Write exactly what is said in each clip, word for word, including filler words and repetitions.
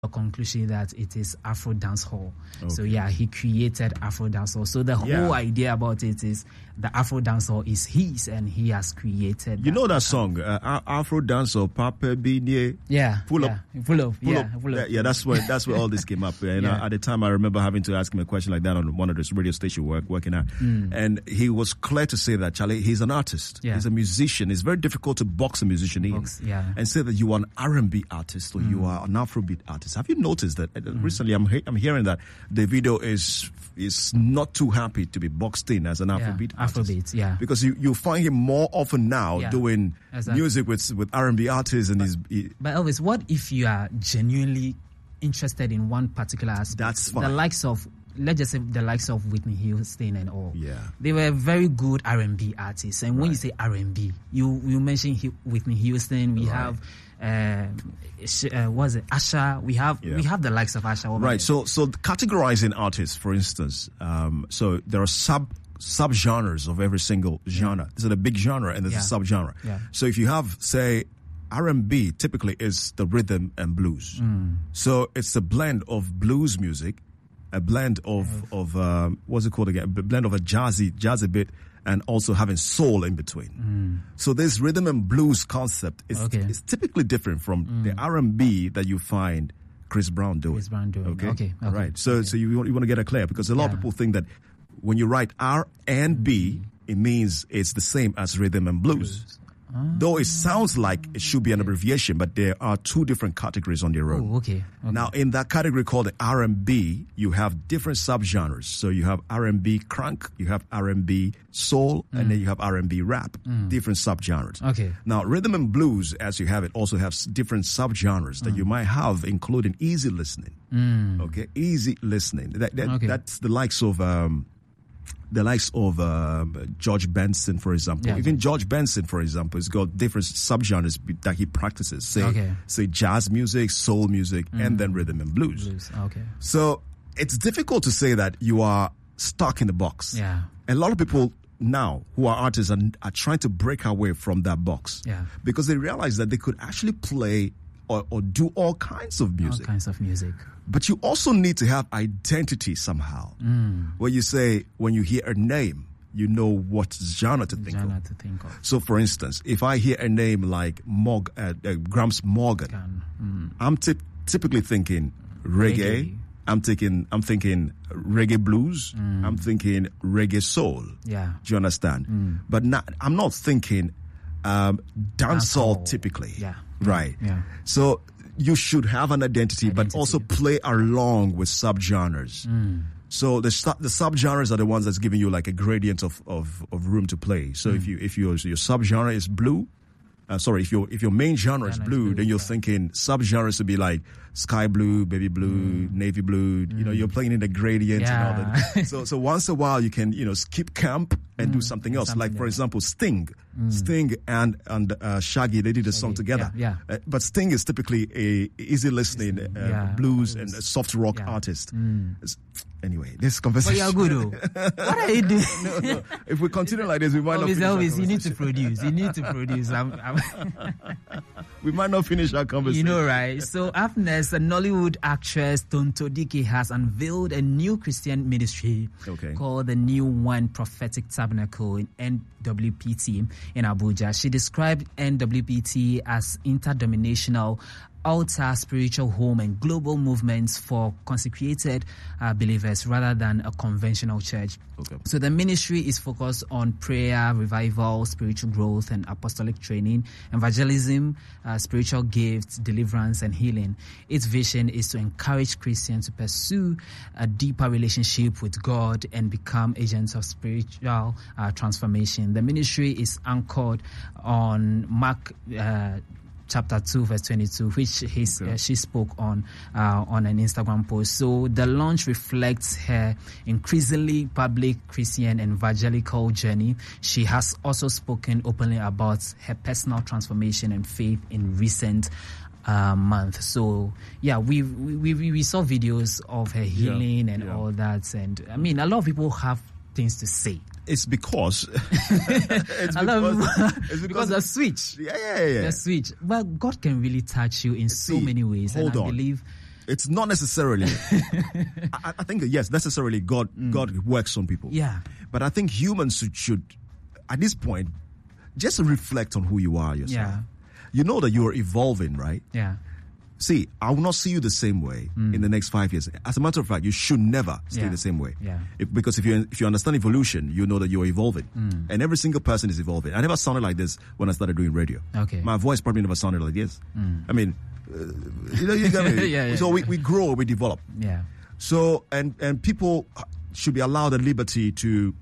a conclusion that it is Afro dancehall. Okay. So yeah, he created Afro dancehall. So the yeah. whole idea about it is the Afro dancehall is his, and he has created. You that. know that song, uh, Afro dancehall, Papa Bini. Yeah, full yeah, up, full of, full yeah, up. full yeah, of. yeah. That's where that's where all this came up. And yeah. uh, at the time, I remember having to ask him a question like that on one of those radio station work working at, mm. and he was clear to say that Charlie, he's an artist, yeah. he's a musician. It's very difficult to box a musician box, in, yeah. and say that you are an R and B artist or mm. you are an Afrobeat artist. Have you noticed that mm. recently? I'm he- I'm hearing that Davido is is not too happy to be boxed in as an Afrobeat yeah. artist. Afrobeat, yeah. Because you, you find him more often now yeah. doing exactly. music with with R and B artists, and but, his. He, but Elvis, what if you are genuinely interested in one particular aspect? That's fine. The likes of, let's just say, the likes of Whitney Houston and all. Yeah, they were very good R and B artists. And when right. you say R and B, you you mention he, Whitney Houston. We right. have. Uh, uh, was it Asha? We have yeah. we have the likes of Asha. Right. So so categorizing artists, for instance, um, so there are sub sub genres of every single genre. Yeah. There's a big genre and there's yeah. a sub genre. Yeah. So if you have, say, R and B, typically is the rhythm and blues. Mm. So it's a blend of blues music, a blend of yeah. of um, what's it called again? A blend of a jazzy jazzy bit. And also having soul in between. Mm. So this rhythm and blues concept is, okay. is typically different from mm. the R and B that you find Chris Brown doing. Chris Brown doing. Okay, okay. okay. right. So okay. so you want, you want to get it clear because a lot yeah. of people think that when you write R and B, it means it's the same as rhythm and blues. blues. Though it sounds like it should be an abbreviation, but there are two different categories on their own. Oh, okay. okay. Now, in that category called the R and B, you have different subgenres. So you have R and B crunk, you have R and B soul, mm. and then you have R and B rap. Mm. Different subgenres. Okay. Now, rhythm and blues, as you have it, also have different subgenres mm. that you might have, including easy listening. Mm. Okay, easy listening. That, that okay. That's the likes of. Um, The likes of uh, George Benson, for example. Yeah, Even okay. George Benson, for example, has got different subgenres that he practices. Say, okay. say jazz music, soul music, mm. and then rhythm and blues. blues. Okay. So it's difficult to say that you are stuck in the box. Yeah. A lot of people now who are artists are, are trying to break away from that box. Yeah. Because they realize that they could actually play or, or do all kinds of music. All kinds of music. But you also need to have identity somehow. Mm. Where you say, when you hear a name, you know what genre to think genre of. to think of. So, for instance, if I hear a name like Mog, uh, uh, Gramps Morgan, mm. I'm t- typically thinking reggae. reggae. I'm thinking, I'm thinking reggae blues. Mm. I'm thinking reggae soul. Yeah. Do you understand? Mm. But not, I'm not thinking um, dancehall typically. Yeah. Right. Yeah. So you should have an identity, identity. but also play along with subgenres. Mm. So the the subgenres are the ones that's giving you like a gradient of, of, of room to play. So mm. if you if your your subgenre is blue, uh, sorry, if your if your main genre is blue, blue, then you're yeah. thinking subgenres would be like sky blue, baby blue, mm. navy blue. Mm. You know, you're playing in the gradient yeah. and all that. So so once a while you can, you know, skip camp and mm. do something else. Something like for else. example, Sting, mm. Sting and and uh, Shaggy, they did a song together. Yeah. yeah. Uh, but Sting is typically a easy listening uh, yeah. blues and a soft rock yeah. artist. Mm. Anyway, this conversation. But you're good, though. What are you doing? no, no. If we continue like this, we might always, not finish always, you need to produce. You need to produce. I'm, I'm we might not finish our conversation. You know, right? So, up next, a Nollywood actress Tonto Dike has unveiled a new Christian ministry okay. called the New One Prophetic Tabernacle in N W P T in Abuja. She described N W P T as interdenominational altar, spiritual home, and global movements for consecrated uh, believers rather than a conventional church. Okay. So the ministry is focused on prayer, revival, spiritual growth, and apostolic training, evangelism, uh, spiritual gifts, deliverance, and healing. Its vision is to encourage Christians to pursue a deeper relationship with God and become agents of spiritual uh, transformation. The ministry is anchored on Mark uh, chapter two, verse twenty-two, which his, okay. uh, she spoke on uh, on an Instagram post. So the launch reflects her increasingly public Christian and evangelical journey. She has also spoken openly about her personal transformation and faith in recent uh, month. So yeah, we we we saw videos of her healing yeah, and yeah. all that. And I mean, a lot of people have things to say. It's because it's, because it's because the switch. Yeah, yeah, yeah. The switch. But God can really touch you in See, so many ways. Hold and I on. believe It's not necessarily. I, I think, yes, necessarily God mm. God works on people. Yeah. But I think humans should, should, at this point, just reflect on who you are yourself. Yeah. You know that you are evolving, right? Yeah. See, I will not see you the same way mm. in the next five years. As a matter of fact, you should never stay yeah. the same way. Yeah. If, because if you if you understand evolution, you know that you're evolving. Mm. And every single person is evolving. I never sounded like this when I started doing radio. Okay. My voice probably never sounded like this. Mm. I mean, uh, you know, you get me? yeah, yeah, so yeah. we, we grow, we develop. Yeah. So, and, and people should be allowed the liberty to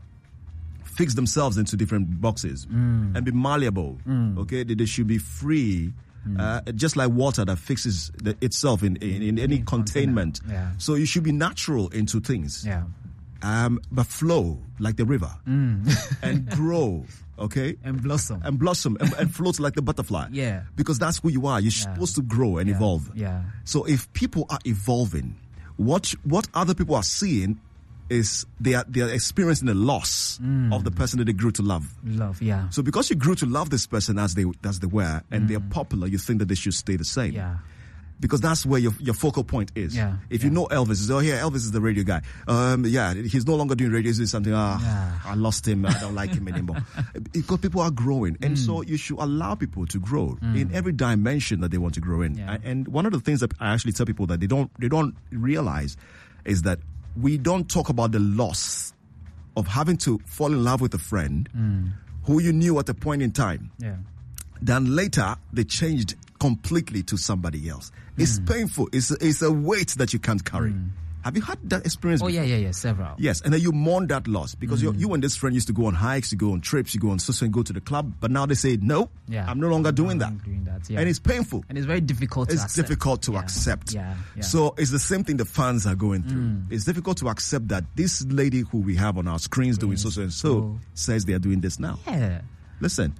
fix themselves into different boxes mm. and be malleable. Mm. Okay, they, they should be free, mm. uh, just like water that fixes the, itself in, in, in any containment. Yeah. So you should be natural into things. Yeah. Um, but flow like the river mm. and grow. Okay, and blossom and blossom and, and float like the butterfly. Yeah, because that's who you are. You're yeah. supposed to grow and yeah. evolve. Yeah. So if people are evolving, what what other people are seeing is they are they are experiencing the loss mm. of the person that they grew to love. Love, yeah. So because you grew to love this person as they as they were, and mm. they're popular, you think that they should stay the same. Yeah. Because that's where your your focal point is. Yeah. If yeah. you know Elvis, is oh yeah, Elvis is the radio guy. Um, yeah, he's no longer doing radio. He's doing something. Ah, yeah. I lost him. I don't like him anymore. Because people are growing, and mm. so you should allow people to grow mm. in every dimension that they want to grow in. Yeah. And one of the things that I actually tell people that they don't they don't realize is that we don't talk about the loss of having to fall in love with a friend mm. who you knew at a point in time. Yeah. Then later they changed completely to somebody else. Mm. It's painful. It's a, it's a weight that you can't carry. Mm. Have you had that experience Oh, before? yeah, yeah, yeah, several. Yes, and then you mourn that loss because mm. you and this friend used to go on hikes, you go on trips, you go on so and go to the club, but now they say, no, yeah. I'm no longer doing I'm that. doing that yeah. And it's painful. And it's very difficult to it's accept. It's difficult to yeah. accept. Yeah. Yeah. So it's the same thing the fans are going through. Mm. It's difficult to accept that this lady who we have on our screens doing so and so says they are doing this now. Yeah. Listen,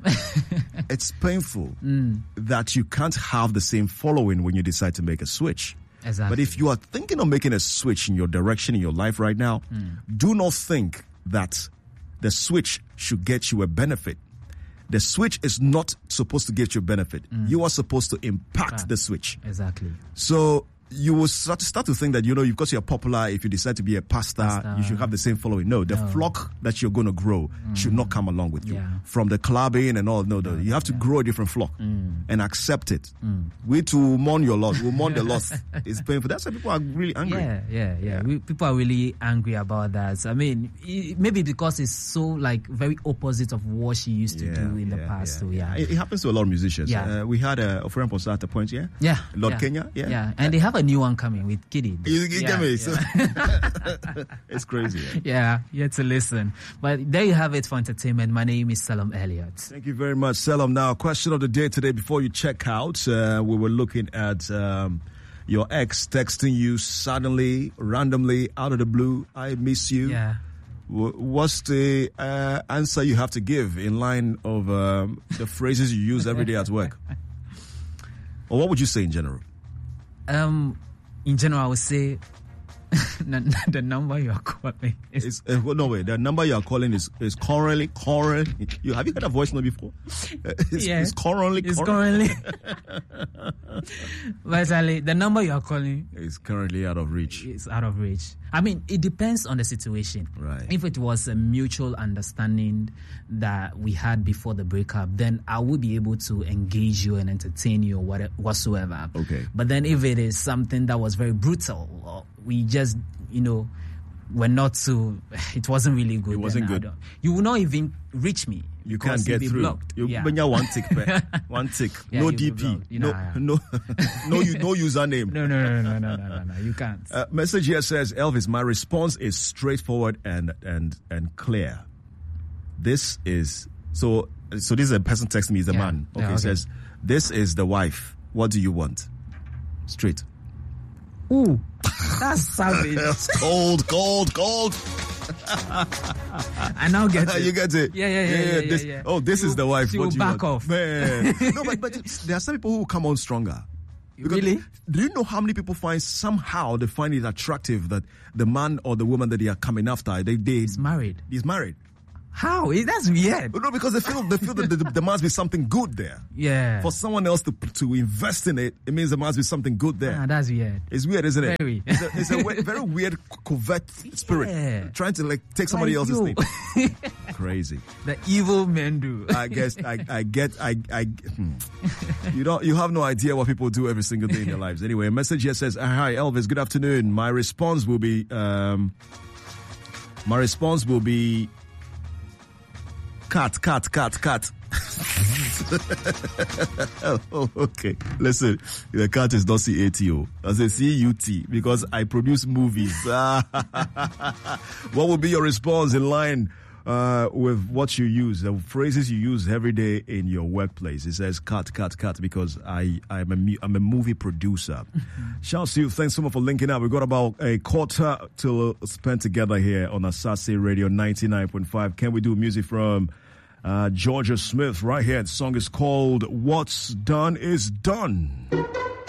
it's painful mm. that you can't have the same following when you decide to make a switch. Exactly. But if you are thinking of making a switch in your direction in your life right now, mm. do not think that the switch should get you a benefit. The switch is not supposed to get you a benefit. Mm. You are supposed to impact ah, the switch. Exactly. So you will start, start to think that, you know, because you're popular, if you decide to be a pastor, pastor. you should have the same following. No, the no. flock that you're going to grow mm. should not come along with you. Yeah. From the clubbing and all, no, no. You have to yeah. grow a different flock mm. and accept it. Mm. We too mourn your loss. We mourn the loss. It's painful. That's why people are really angry. Yeah, yeah, yeah. yeah. We, people are really angry about that. I mean, it, maybe because it's so, like, very opposite of what she used to yeah, do in yeah, the past. Yeah, so, yeah. It, it happens to a lot of musicians. Yeah. Uh, we had a, a friend at the point, yeah? Yeah. Lord yeah. Kenya, yeah? Yeah, and they have a new one coming with Kiddy. You, you yeah, get me? Yeah. So it's crazy. Yeah. yeah, you have to listen. But there you have it for entertainment. My name is Salam Elliott. Thank you very much, Salam. Now, question of the day today before you check out, uh, we were looking at um, your ex texting you suddenly, randomly, out of the blue, I miss you. Yeah. What's the uh, answer you have to give in line of um, the phrases you use every day at work? Or what would you say in general? Um, in general, I would say the number you are calling is... It's, uh, well, no way. The number you are calling is is currently currently. You have you heard a voice note before? It's, yeah, it's currently. It's currently. But Ali, the number you are calling is currently out of reach. It's out of reach. I mean, it depends on the situation. Right. If it was a mutual understanding that we had before the breakup, then I would be able to engage you and entertain you or whatever, whatsoever. Okay. But then if it is something that was very brutal, or we just, you know, were not so, it wasn't really good. It wasn't good. You will not even reach me. You can't get through. Blocked. You yeah. when you're one tick, one tick, yeah, no D P, you no, know, no, no, you, no username. No, no, no, no, no, no, no, no. You can't. Uh, message here says, Elvis, my response is straightforward and and and clear. This is so. So this is a person texting me. Is a yeah. man. Okay, yeah, okay. He says, this is the wife. What do you want? Straight. Ooh, that's savage. That's cold, cold, cold. I now get it. You get it? Yeah, yeah, yeah, yeah, yeah, this, yeah. Oh, this she is the wife. She what will do you back want? off. Man. No, but, but there are some people who come on stronger. Because really? Do you know how many people find somehow they find it attractive that the man or the woman that they are coming after, they, they he's married. He's married. How? That's weird. No, because they feel they feel that there, there must be something good there. Yeah. For someone else to to invest in it, it means there must be something good there. Ah, that's weird. It's weird, isn't it? Very. It's a, it's a we- very weird covert spirit. Yeah. Trying to like take somebody Like else's you. thing. Crazy. The evil men do. I guess I, I get I I hmm. you don't you have no idea what people do every single day in their lives. Anyway, a message here says, "Hi Elvis, good afternoon. My response will be um my response will be cat, cat, cat, cat." Oh, okay. Listen, the cat is not C A T O. I say C U T because I produce movies. What would be your response in line uh, with what you use, the phrases you use every day in your workplace? It says cut, cut, cut because I, I'm, a, mu- I'm a movie producer. Shouts to you. Thanks so much for linking up. We've got about a quarter to spend together here on Asase Radio ninety-nine point five. Can we do music from uh, Georgia Smith right here? The song is called What's Done Is Done.